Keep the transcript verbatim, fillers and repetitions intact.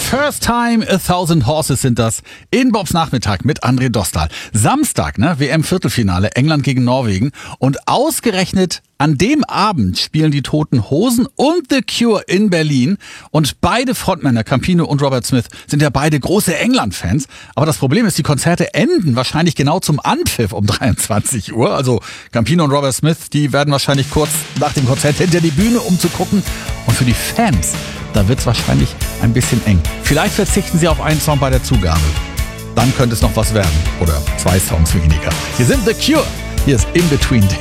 First Time a Thousand Horses sind das in Bobs Nachmittag mit André Dostal. Samstag, ne, W M-Viertelfinale, England gegen Norwegen. Und ausgerechnet an dem Abend spielen die Toten Hosen und The Cure in Berlin. Und beide Frontmänner, Campino und Robert Smith, sind ja beide große England-Fans. Aber das Problem ist, die Konzerte enden wahrscheinlich genau zum Anpfiff um dreiundzwanzig Uhr. Also Campino und Robert Smith, die werden wahrscheinlich kurz nach dem Konzert hinter die Bühne, um zu gucken. Und für die Fans, da wird's wahrscheinlich ein bisschen eng. Vielleicht verzichten sie auf einen Song bei der Zugabe. Dann könnte es noch was werden. Oder zwei Songs weniger. Hier sind The Cure. Hier ist In Between Days.